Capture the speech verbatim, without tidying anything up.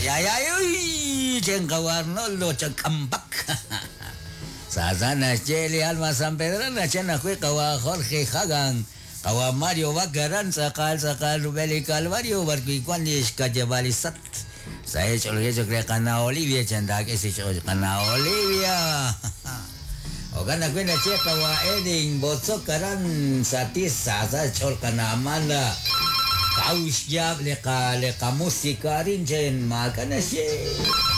ay, ay, uy, Chen Kawarnolo, Chen Kambak. Sasana Chele Alma San Pedrana, Chena Jue Kawa Jorge Hagan, Kawa Mario Bakaran, Sakal Sakal Rubeli Calvario, Barquikuan Kajabalisat. Saya hecho que Cana Olivia, Chanda, que se Cana Olivia. Ogan aku nak cek kawa eding bosok karan satis sasa chol kana amanda kau siap leka leka musik karin jen makana sih